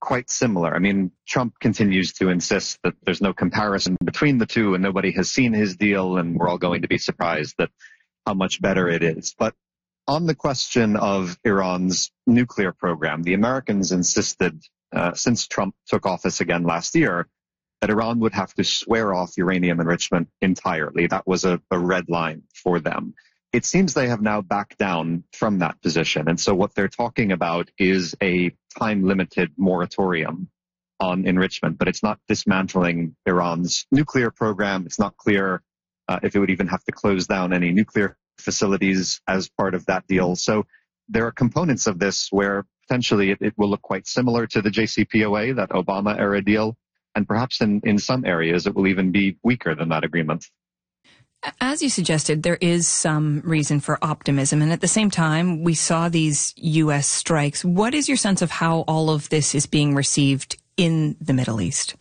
quite similar. I mean, Trump continues to insist that there's no comparison between the two and nobody has seen his deal and we're all going to be surprised at how much better it is. But on the question of Iran's nuclear program, the Americans insisted, since Trump took office again last year, that Iran would have to swear off uranium enrichment entirely. That was a red line for them. It seems they have now backed down from that position. And so what they're talking about is a time-limited moratorium on enrichment, but it's not dismantling Iran's nuclear program. It's not clear if it would even have to close down any nuclear facilities as part of that deal. So there are components of this where potentially it will look quite similar to the JCPOA, that Obama-era deal, and perhaps in some areas it will even be weaker than that agreement. As you suggested, there is some reason for optimism. And at the same time, we saw these U.S. strikes. What is your sense of how all of this is being received in the Middle East?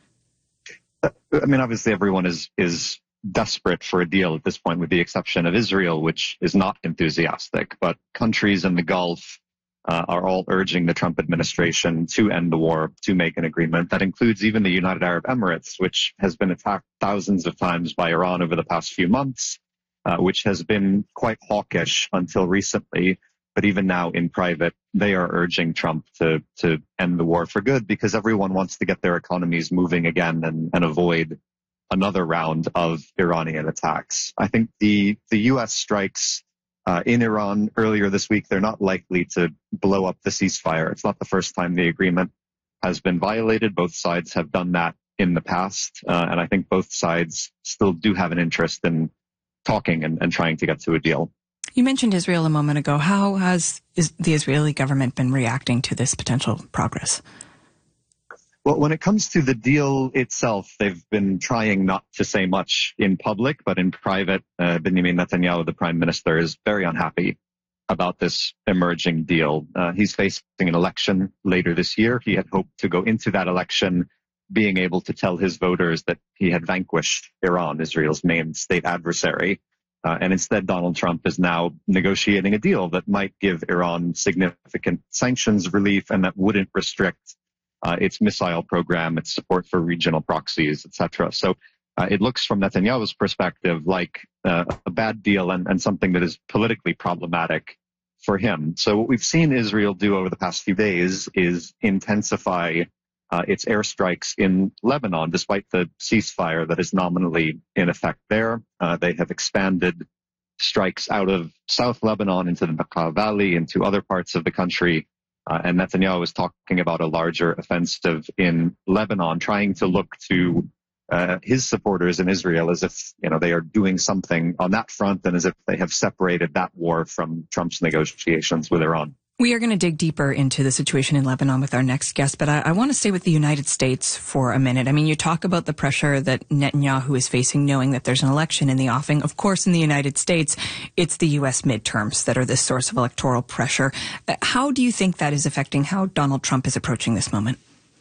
I mean, obviously everyone is desperate for a deal at this point, with the exception of Israel, which is not enthusiastic. But countries in the Gulf are all urging the Trump administration to end the war, to make an agreement. That includes even the United Arab Emirates, which has been attacked thousands of times by Iran over the past few months, which has been quite hawkish until recently. But even now in private, they are urging Trump to end the war for good, because everyone wants to get their economies moving again and avoid another round of Iranian attacks. I think the U.S. strikes in Iran earlier this week, they're not likely to blow up the ceasefire. It's not the first time the agreement has been violated. Both sides have done that in the past. And I think both sides still do have an interest in talking and trying to get to a deal. You mentioned Israel a moment ago. How has the Israeli government been reacting to this potential progress? Well, when it comes to the deal itself, they've been trying not to say much in public, but in private, Benjamin Netanyahu, the prime minister, is very unhappy about this emerging deal. He's facing an election later this year. He had hoped to go into that election being able to tell his voters that he had vanquished Iran, Israel's main state adversary. And instead, Donald Trump is now negotiating a deal that might give Iran significant sanctions relief and that wouldn't restrict its missile program, its support for regional proxies, etc. So it looks from Netanyahu's perspective like a bad deal and something that is politically problematic for him. So what we've seen Israel do over the past few days is intensify its airstrikes in Lebanon, despite the ceasefire that is nominally in effect there. They have expanded strikes out of South Lebanon into the Bekaa Valley, into other parts of the country. And Netanyahu was talking about a larger offensive in Lebanon, trying to look to his supporters in Israel as if, they are doing something on that front and as if they have separated that war from Trump's negotiations with Iran. We are going to dig deeper into the situation in Lebanon with our next guest, but I want to stay with the United States for a minute. I mean, you talk about the pressure that Netanyahu is facing, knowing that there's an election in the offing. Of course, in the United States, it's the U.S. midterms that are this source of electoral pressure. How do you think that is affecting how Donald Trump is approaching this moment?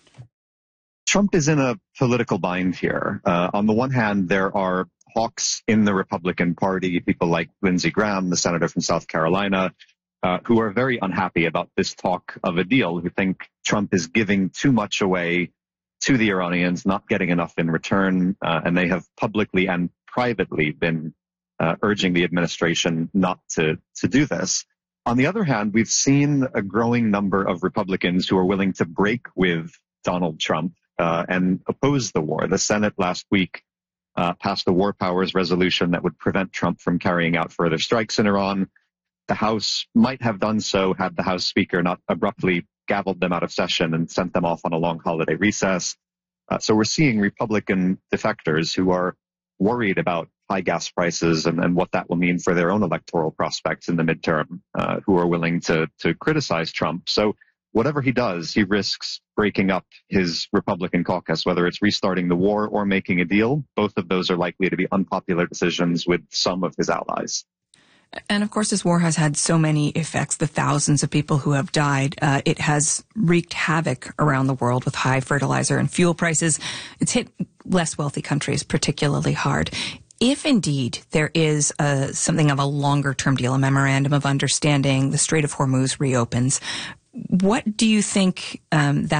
Trump is in a political bind here. On the one hand, there are hawks in the Republican Party, people like Lindsey Graham, the senator from South Carolina, who are very unhappy about this talk of a deal, who think Trump is giving too much away to the Iranians, not getting enough in return, and they have publicly and privately been urging the administration not to do this. On the other hand, we've seen a growing number of Republicans who are willing to break with Donald Trump and oppose the war. The Senate last week passed a war powers resolution that would prevent Trump from carrying out further strikes in Iran. The House might have done so had the House Speaker not abruptly gavelled them out of session and sent them off on a long holiday recess. So we're seeing Republican defectors who are worried about high gas prices and what that will mean for their own electoral prospects in the midterm, who are willing to criticize Trump. So whatever he does, he risks breaking up his Republican caucus, whether it's restarting the war or making a deal. Both of those are likely to be unpopular decisions with some of his allies. And of course, this war has had so many effects, the thousands of people who have died. It has wreaked havoc around the world with high fertilizer and fuel prices. It's hit less wealthy countries particularly hard. If indeed there is something of a longer-term deal, a memorandum of understanding, the Strait of Hormuz reopens, what do you think that